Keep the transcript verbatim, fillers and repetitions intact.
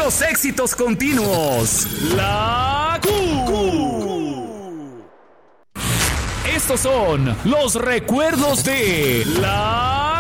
puros éxitos continuos. La Q. Estos son los recuerdos de La